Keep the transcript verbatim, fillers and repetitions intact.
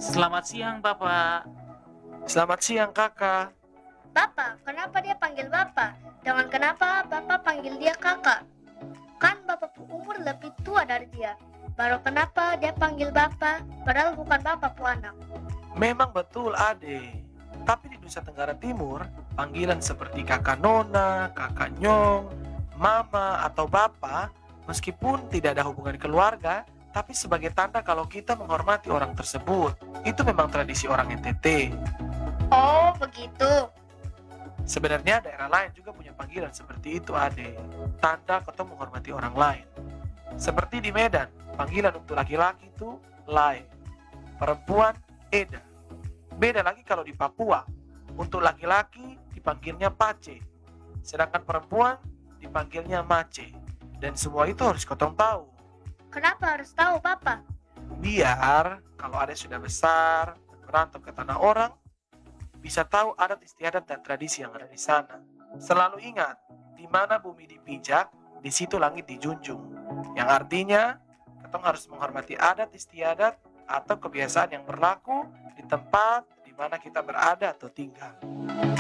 Selamat siang, Bapak. Selamat siang, Kakak. Bapak, kenapa dia panggil Bapak? Jangan kenapa Bapak panggil dia Kakak? Kan Bapak umur lebih tua dari dia. Baru kenapa dia panggil Bapak, padahal bukan Bapak pu anak. Memang betul, Ade. Tapi di Nusa Tenggara Timur, panggilan seperti Kakak Nona, Kakak Nyong, Mama, atau Bapak, meskipun tidak ada hubungan keluarga, tapi sebagai tanda kalau kita menghormati orang tersebut. Itu memang tradisi orang N T T. Oh, begitu. Sebenarnya daerah lain juga punya panggilan seperti itu, Ade. Tanda kita menghormati orang lain. Seperti di Medan, panggilan untuk laki-laki itu Lai, perempuan Eda. Beda lagi kalau di Papua, untuk laki-laki dipanggilnya Pace, sedangkan perempuan dipanggilnya Mace. Dan semua itu harus kotong tahu. Kenapa harus tahu Bapak? Biar kalau ada sudah besar dan merantau ke tanah orang, bisa tahu adat istiadat dan tradisi yang ada di sana. Selalu ingat, di mana bumi dipijak, di situ langit dijunjung. Yang artinya, kita harus menghormati adat istiadat atau kebiasaan yang berlaku di tempat di mana kita berada atau tinggal.